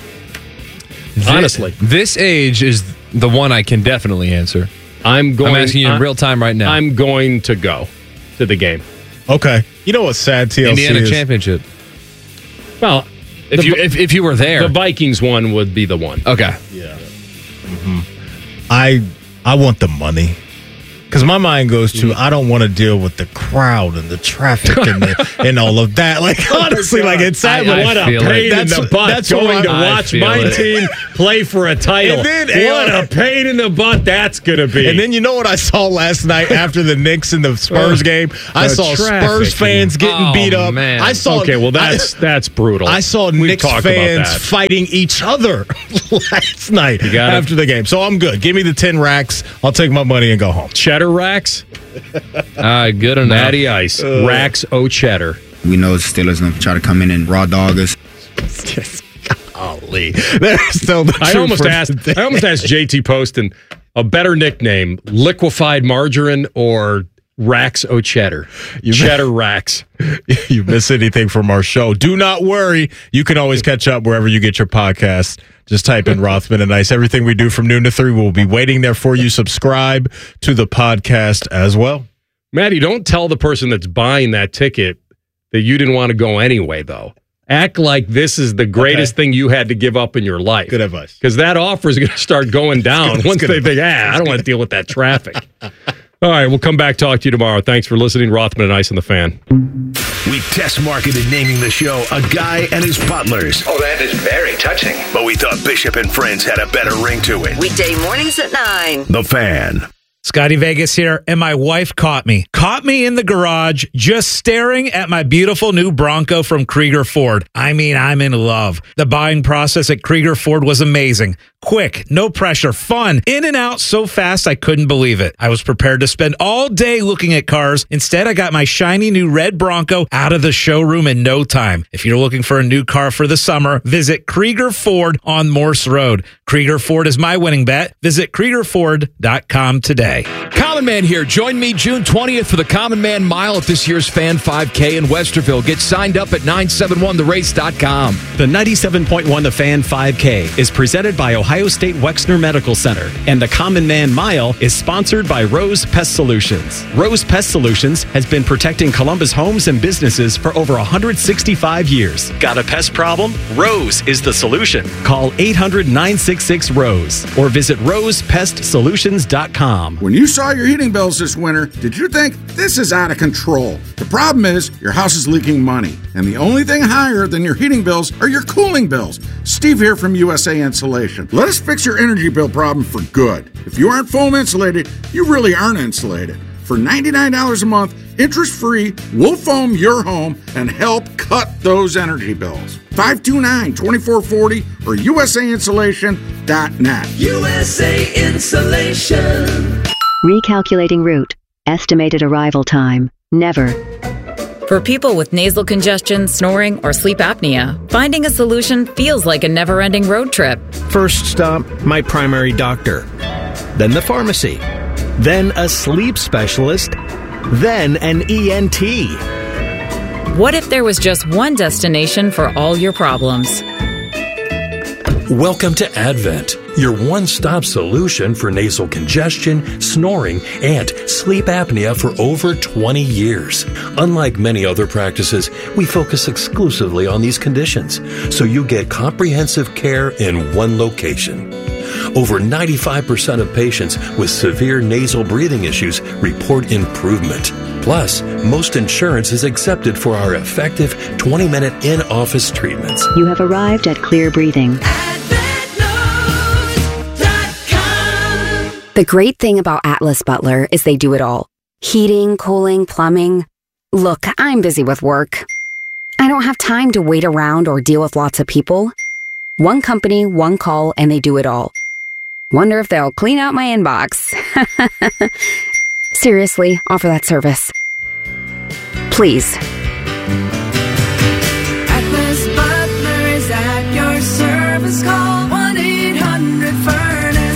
Honestly. This age is the one I can definitely answer. I'm asking you in real time right now. I'm going to go to the game. Okay. You know what's sad, TLC Indiana is? Championship. Well, if you were there. The Vikings one would be the one. Okay. Yeah. Mm-hmm. I want the money. Because my mind goes to, I don't want to deal with the crowd and the traffic and all of that. Like, honestly, like it's sad. What a pain in the butt going to watch my team play for a title. What a pain in the butt that's going to be. And then you know what I saw last night after the Knicks and the Spurs game? I saw Spurs fans getting beat up. Man. I saw. Okay, well, that's brutal. I saw Knicks fans fighting each other last night after the game. So I'm good. Give me the 10 racks. I'll take my money and go home. Cheddar racks? Good enough. Matty Ice. Racks cheddar. We know the Steelers going to try to come in and raw dog us. Golly. They're still the I almost asked JT Poston a better nickname, liquefied margarine or Racks Cheddar. Cheddar Racks. You miss anything from our show, do not worry. You can always catch up wherever you get your podcasts. Just type in Rothman and Ice. Everything we do from noon to 3 will be waiting there for you. Subscribe to the podcast as well. Maddie, don't tell the person that's buying that ticket that you didn't want to go anyway, though. Act like this is the greatest thing you had to give up in your life. Good advice. Because that offer is going to start going down once they think, I don't want to deal with that traffic. All right, we'll come back, talk to you tomorrow. Thanks for listening. Rothman and Ice on the Fan. We test marketed naming the show A Guy and His Butlers. Oh, that is very touching. But we thought Bishop and Friends had a better ring to it. Weekday mornings at 9. The Fan. Scotty Vegas here, and my wife caught me in the garage just staring at my beautiful new Bronco from Krieger Ford. I mean, I'm in love. The buying process at Krieger Ford was amazing. Quick, no pressure, fun, in and out so fast I couldn't believe it. I was prepared to spend all day looking at cars. Instead, I got my shiny new red Bronco out of the showroom in no time. If you're looking for a new car for the summer, visit Krieger Ford on Morse Road. Krieger Ford is my winning bet. Visit KriegerFord.com today. Common Man here. Join me June 20th for the Common Man Mile at this year's Fan 5K in Westerville. Get signed up at 971therace.com. The 97.1 The Fan 5K is presented by Ohio State Wexner Medical Center, and the Common Man Mile is sponsored by Rose Pest Solutions. Rose Pest Solutions has been protecting Columbus homes and businesses for over 165 years. Got a pest problem? Rose is the solution. Call 800-966-ROSE or visit rosepestsolutions.com. When you saw your heating bills this winter, did you think this is out of control? The problem is your house is leaking money, and the only thing higher than your heating bills are your cooling bills. Steve here from USA Insulation. Let us fix your energy bill problem for good. If you aren't foam insulated, you really aren't insulated. For $99 a month, interest-free, we'll foam your home and help cut those energy bills. 529-2440 or USAinsulation.net. USA Insulation. Recalculating route. Estimated arrival time. Never. For people with nasal congestion, snoring, or sleep apnea, finding a solution feels like a never-ending road trip. First stop, my primary doctor. Then the pharmacy. Then a sleep specialist. Then an ENT. What if there was just one destination for all your problems? Welcome to Advent, your one-stop solution for nasal congestion, snoring, and sleep apnea for over 20 years. Unlike many other practices, we focus exclusively on these conditions, so you get comprehensive care in one location. Over 95% of patients with severe nasal breathing issues report improvement. Plus, most insurance is accepted for our effective 20-minute in-office treatments. You have arrived at Clear Breathing. The great thing about Atlas Butler is they do it all. Heating, cooling, plumbing. Look, I'm busy with work. I don't have time to wait around or deal with lots of people. One company, one call, and they do it all. Wonder if they'll clean out my inbox. Seriously, offer that service. Please. Atlas Butler is at your service. Call 1-800-FURNACE.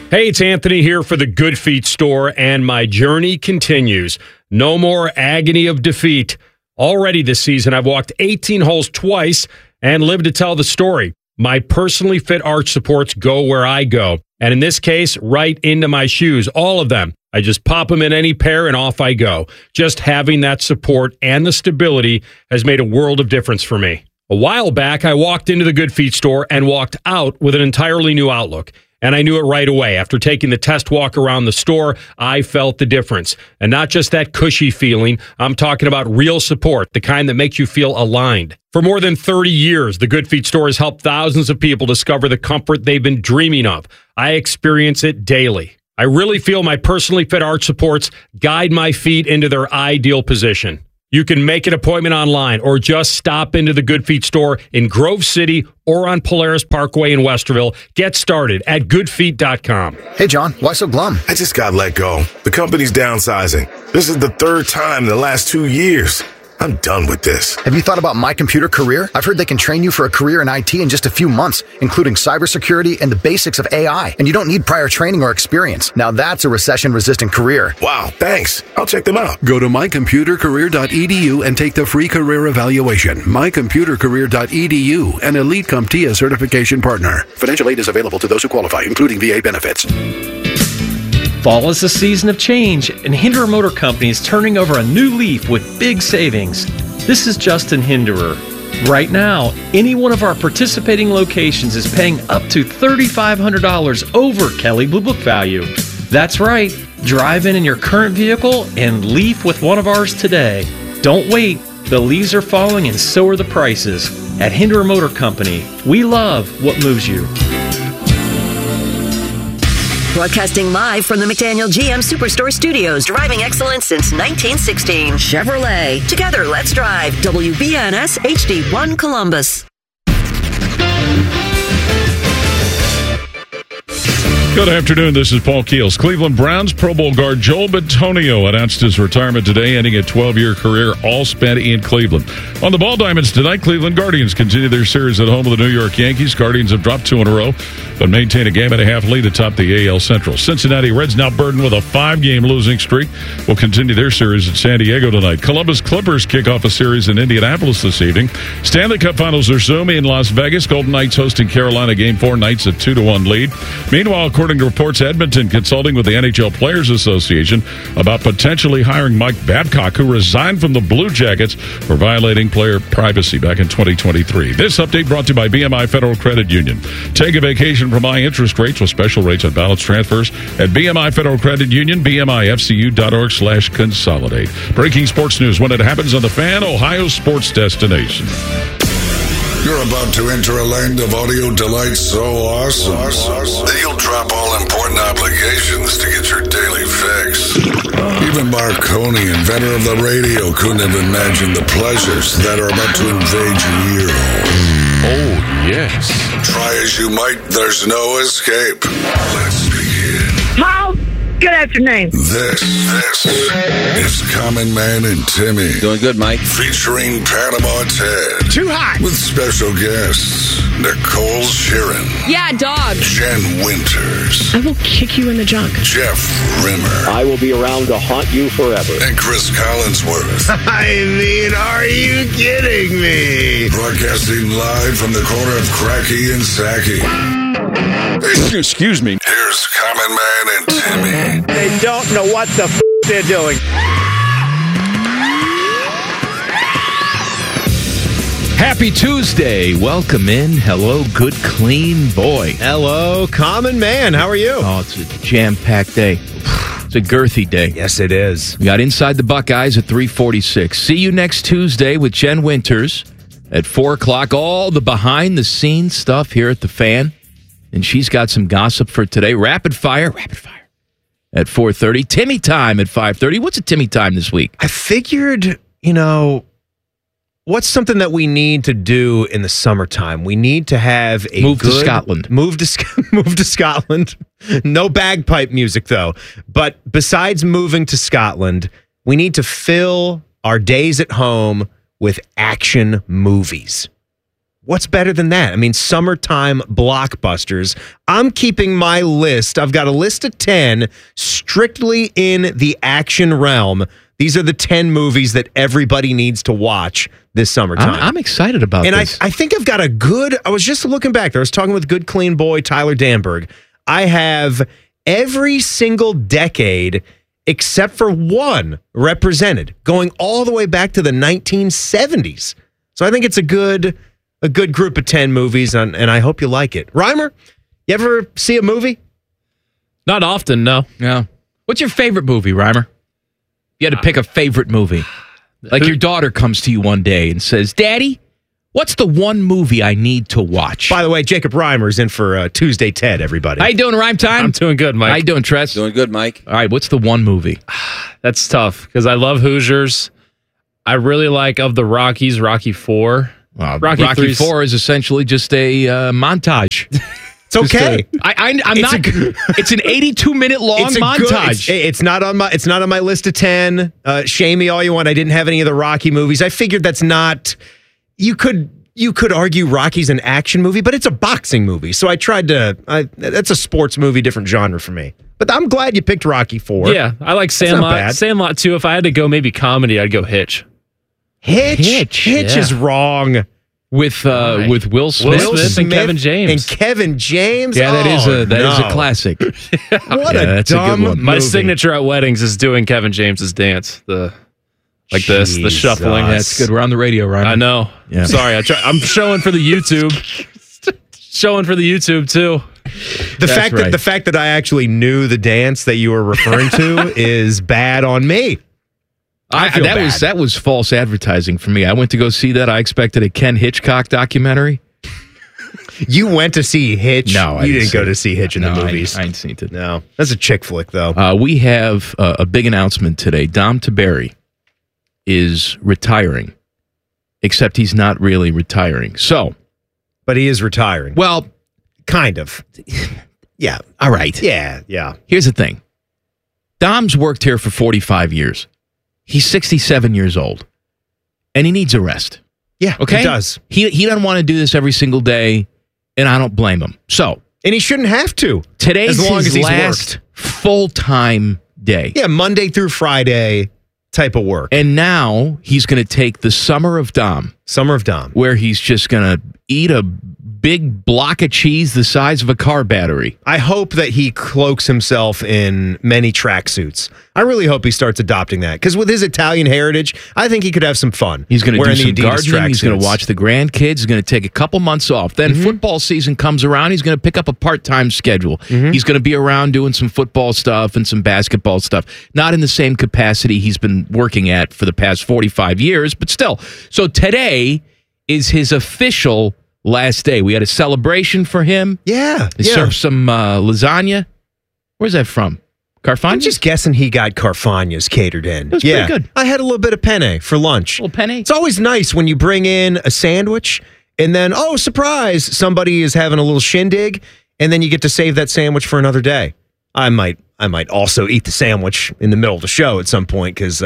Hey, it's Anthony here for the Good Feet store, and my journey continues. No more agony of defeat. Already this season, I've walked 18 holes twice and lived to tell the story. My personally fit arch supports go where I go, and in this case, right into my shoes, all of them. I just pop them in any pair and off I go. Just having that support and the stability has made a world of difference for me. A while back, I walked into the Good Feet store and walked out with an entirely new outlook. And I knew it right away. After taking the test walk around the store, I felt the difference. And not just that cushy feeling, I'm talking about real support, the kind that makes you feel aligned. For more than 30 years, the Good Feet store has helped thousands of people discover the comfort they've been dreaming of. I experience it daily. I really feel my personally fit arch supports guide my feet into their ideal position. You can make an appointment online or just stop into the Good Feet store in Grove City or on Polaris Parkway in Westerville. Get started at goodfeet.com. Hey, John, why so glum? I just got let go. The company's downsizing. This is the third time in the last 2 years. I'm done with this. Have you thought about My Computer Career? I've heard they can train you for a career in IT in just a few months, including cybersecurity and the basics of AI. And you don't need prior training or experience. Now that's a recession-resistant career. Wow, thanks. I'll check them out. Go to mycomputercareer.edu and take the free career evaluation. Mycomputercareer.edu, an Elite CompTIA certification partner. Financial aid is available to those who qualify, including VA benefits. Fall is a season of change, and Hinderer Motor Company is turning over a new leaf with big savings. This is Justin Hinderer. Right now, any one of our participating locations is paying up to $3,500 over Kelley Blue Book value. That's right. Drive in your current vehicle and leaf with one of ours today. Don't wait. The leaves are falling and so are the prices. At Hinderer Motor Company, we love what moves you. Broadcasting live from the McDaniel GM Superstore Studios. Driving excellence since 1916. Chevrolet. Together, let's drive. WBNS HD1 Columbus. Good afternoon. This is Paul Keels. Cleveland Browns Pro Bowl guard Joel Bitonio announced his retirement today, ending a 12-year career all spent in Cleveland. On the Ball Diamonds tonight, Cleveland Guardians continue their series at home with the New York Yankees. Guardians have dropped 2 in a row, but maintain a game-and-a-half lead atop the AL Central. Cincinnati Reds, now burdened with a 5-game losing streak, will continue their series at San Diego tonight. Columbus Clippers kick off a series in Indianapolis this evening. Stanley Cup Finals are soon in Las Vegas. Golden Knights hosting Carolina Game 4, Knights at 2-1 lead. Meanwhile, according to reports, Edmonton consulting with the NHL Players Association about potentially hiring Mike Babcock, who resigned from the Blue Jackets for violating player privacy back in 2023. This update brought to you by BMI Federal Credit Union. Take a vacation from high interest rates with special rates on balance transfers at BMI Federal Credit Union, bmifcu.org/consolidate. Breaking sports news when it happens on the Fan, Ohio sports destination. You're about to enter a land of audio delight so awesome that you'll drop all important obligations to get your daily fix. Even Marconi, inventor of the radio, couldn't have imagined the pleasures that are about to invade your ear hole. Oh, yes. Try as you might, there's no escape. Let's begin. How? Good afternoon. This is Common Man and Timmy. Doing good, Mike. Featuring Panama Ted. Too hot. With special guests, Nicole Sheeran. Yeah, dog. Jen Winters. I will kick you in the junk. Jeff Rimmer. I will be around to haunt you forever. And Chris Collinsworth. I mean, are you kidding me? Broadcasting live from the corner of Cracky and Sacky. Excuse me. Here's Common Man and Timmy. They don't know what the they're doing. Happy Tuesday. Welcome in. Hello, good, clean boy. Hello, Common Man. How are you? Oh, it's a jam-packed day. It's a girthy day. Yes, it is. We got Inside the Buckeyes at 3:46. See you next Tuesday with Jen Winters at 4 o'clock. All the behind-the-scenes stuff here at the Fan. And she's got some gossip for today. Rapid fire at 4:30. Timmy time at 5:30. What's a Timmy time this week? I figured, what's something that we need to do in the summertime? We need to have a move to Scotland. Move to Scotland. No bagpipe music, though. But besides moving to Scotland, we need to fill our days at home with action movies. What's better than that? I mean, summertime blockbusters. I'm keeping my list. I've got a list of 10 strictly in the action realm. These are the 10 movies that everybody needs to watch this summertime. I'm excited about this. And I think I've got a good, I was just looking back there. I was talking with good, clean boy, Tyler Danberg. I have every single decade except for one represented, going all the way back to the 1970s. So I think it's a good group of 10 movies, and I hope you like it. Reimer, you ever see a movie? Not often, no. No. What's your favorite movie, Reimer? You had to pick a favorite movie. Like your daughter comes to you one day and says, Daddy, what's the one movie I need to watch? By the way, Jacob Reimer's in for Tuesday Ted, everybody. How you doing, Rhyme Time? I'm doing good, Mike. How you doing, Tress? Doing good, Mike. All right, what's the one movie? That's tough, because I love Hoosiers. I really like, of the Rockies, Rocky 4. Well, Rocky 4 is essentially just a montage. It's okay. It's an 82-minute long montage. It's not on my list of 10. Shame me all you want. I didn't have any of the Rocky movies. I figured that's not. You could argue Rocky's an action movie, but it's a boxing movie. So I tried to. That's a sports movie, different genre for me. But I'm glad you picked Rocky 4. Yeah, I like Sandlot. Sandlot too. If I had to go maybe comedy, I'd go Hitch. Hitch is wrong. With Will Smith, and Kevin James. And Kevin James? Yeah, that is a classic. What a dumb movie. My signature at weddings is doing Kevin James's dance. The shuffling. Yeah, it's good. We're on the radio, right? I know. Yeah. Sorry, I'm showing for the YouTube. Showing for the YouTube too. The fact that I actually knew the dance that you were referring to is bad on me. That was false advertising for me. I went to go see that. I expected a Ken Hitchcock documentary. You went to see Hitch? No, you didn't go to see Hitch in the movies. I ain't seen it. No, that's a chick flick, though. We have a big announcement today. Dom Tiberi is retiring, except he's not really retiring. But he is retiring. Well, kind of. Yeah. All right. Yeah. Here's the thing. Dom's worked here for 45 years. He's 67 years old, and he needs a rest. Yeah, okay? He does. He doesn't want to do this every single day, and I don't blame him. So, and he shouldn't have to. Today's as long his as he's last full-time day. Yeah, Monday through Friday type of work. And now he's going to take the Summer of Dom. Summer of Dom. Where he's just going to eat a big block of cheese the size of a car battery. I hope that he cloaks himself in many tracksuits. I really hope he starts adopting that, because with his Italian heritage, I think he could have some fun. He's going to do some gardening. He's going to watch the grandkids. He's going to take a couple months off. Then football season comes around. He's going to pick up a part-time schedule. He's going to be around doing some football stuff and some basketball stuff. Not in the same capacity he's been working at for the past 45 years, but still. So today is his official last day. We had a celebration for him. Yeah. They served some lasagna. Where's that from? Carfagna? I'm just guessing he got Carfagna's catered in. It was pretty good. I had a little bit of penne for lunch. A little penne? It's always nice when you bring in a sandwich and then, oh, surprise, somebody is having a little shindig, and then you get to save that sandwich for another day. I might also eat the sandwich in the middle of the show at some point, because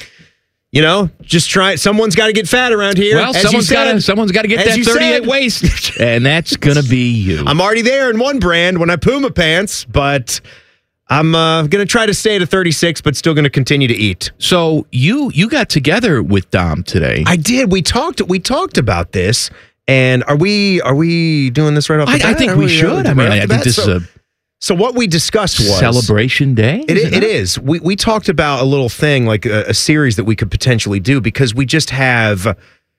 just try it. Someone's got to get fat around here. Well, someone's got to get that 38 waist, and that's going to be you. I'm already there in one brand when I Puma pants, but I'm going to try to stay at a 36, but still going to continue to eat. So you got together with Dom today. I did. We talked about this, and are we doing this right off the bat? I think we should. I think this is a. So what we discussed was Celebration Day? It is. We talked about a little thing, like a series that we could potentially do, because we just have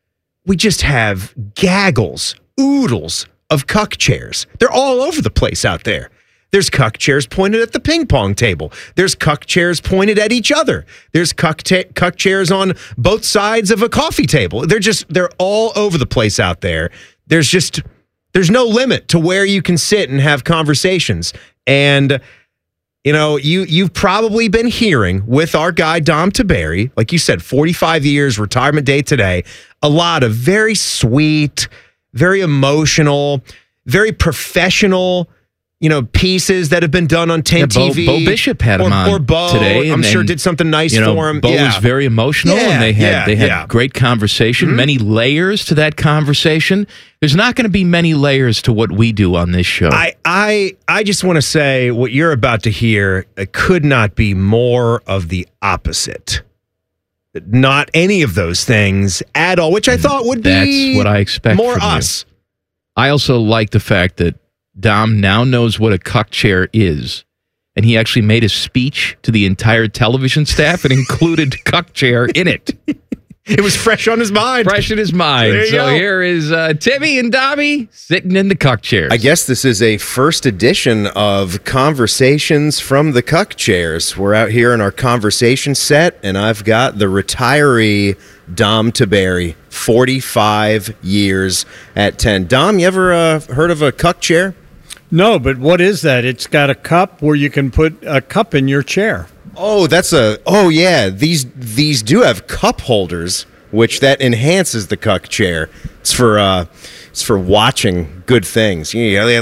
gaggles, oodles of cuck chairs. They're all over the place out there. There's cuck chairs pointed at the ping pong table. There's cuck chairs pointed at each other. There's cuck chairs on both sides of a coffee table. They're all over the place out there. There's no limit to where you can sit and have conversations. And, you've probably been hearing with our guy, Dom Tiberi, like you said, 45 years, retirement day today, a lot of very sweet, very emotional, very professional pieces that have been done on 10 TV. Bo Bishop had him on or Bo, today. I'm sure did something nice for him. Bo was very emotional, and they had great conversation. Mm-hmm. Many layers to that conversation. There's not going to be many layers to what we do on this show. I just want to say what you're about to hear could not be more of the opposite. Not any of those things at all, which I thought would be that's what I expect more from us. You. I also like the fact that Dom now knows what a cuck chair is, and he actually made a speech to the entire television staff and included cuck chair in it. It was fresh on his mind. Fresh in his mind. So here is Timmy and Dobby sitting in the cuck chairs. I guess this is a first edition of Conversations from the Cuck Chairs. We're out here in our conversation set, and I've got the retiree Dom Taberry, 45 years at 10. Dom, you ever heard of a cuck chair? No, but what is that? It's got a cup where you can put a cup in your chair. Oh, yeah. These do have cup holders, which that enhances the cuck chair. It's for watching good things.